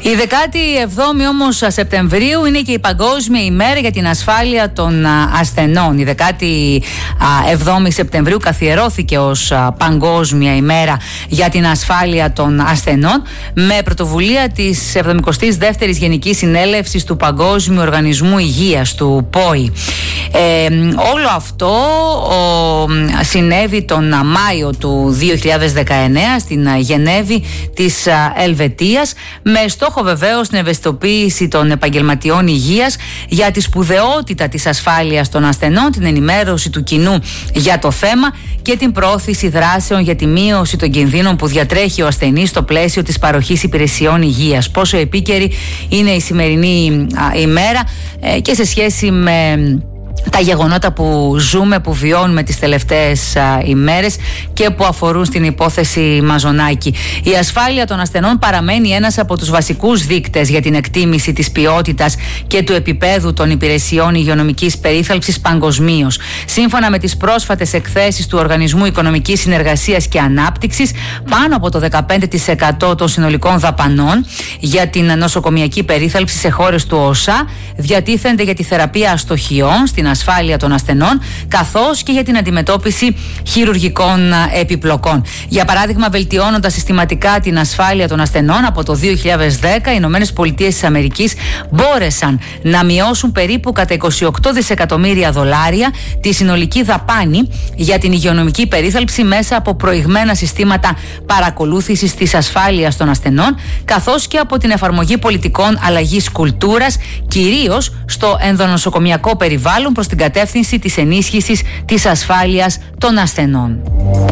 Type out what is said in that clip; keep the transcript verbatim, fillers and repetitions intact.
Η δεκάτη εβδόμη όμως Σεπτεμβρίου είναι και η Παγκόσμια ημέρα για την ασφάλεια των ασθενών. Η δεκάτη εβδόμη Σεπτεμβρίου καθιερώθηκε ως Παγκόσμια ημέρα για την ασφάλεια των ασθενών με πρωτοβουλία της εβδομηκοστής δεύτερης Γενικής Συνέλευσης του Παγκόσμιου Οργανισμού Υγείας, του ΠΟΗ. Ε, όλο αυτό ο, συνέβη τον Μάιο του δύο χιλιάδες δεκαεννέα στην Γενέβη της Ελβετίας, με στόχο βεβαίως την ευαισθητοποίηση των επαγγελματιών υγείας για τη σπουδαιότητα της ασφάλειας των ασθενών, την ενημέρωση του κοινού για το θέμα και την προώθηση δράσεων για τη μείωση των κινδύνων που διατρέχει ο ασθενής στο πλαίσιο της παροχής υπηρεσιών υγείας. Πόσο επίκαιρη είναι η σημερινή ημέρα ε, και σε σχέση με τα γεγονότα που ζούμε, που βιώνουμε τις τελευταίες α, ημέρες και που αφορούν στην υπόθεση Μαζονάκη. Η ασφάλεια των ασθενών παραμένει ένας από τους βασικούς δείκτες για την εκτίμηση της ποιότητας και του επίπεδου των υπηρεσιών υγειονομικής περίθαλψης παγκοσμίως. Σύμφωνα με τις πρόσφατες εκθέσεις του Οργανισμού Οικονομικής Συνεργασίας και Ανάπτυξης, πάνω από το δεκαπέντε τοις εκατό των συνολικών δαπανών για την νοσοκομιακή περίθαλψη σε χώρες του ΟΣΑ διατίθενται για τη θεραπεία αστοχιών, στην ασφάλεια των ασθενών, καθώς και για την αντιμετώπιση χειρουργικών επιπλοκών. Για παράδειγμα, βελτιώνοντας συστηματικά την ασφάλεια των ασθενών, από το δύο χιλιάδες δέκα οι Ηνωμένες Πολιτείες της Αμερικής μπόρεσαν να μειώσουν περίπου κατά είκοσι οκτώ δισεκατομμύρια δολάρια τη συνολική δαπάνη για την υγειονομική περίθαλψη μέσα από προηγμένα συστήματα παρακολούθησης της ασφάλειας των ασθενών, καθώς και από την εφαρμογή πολιτικών αλλαγής κουλτούρας, κυρίως στο ενδονοσοκομιακό περιβάλλον, προς την κατεύθυνση της ενίσχυσης της ασφάλειας των ασθενών.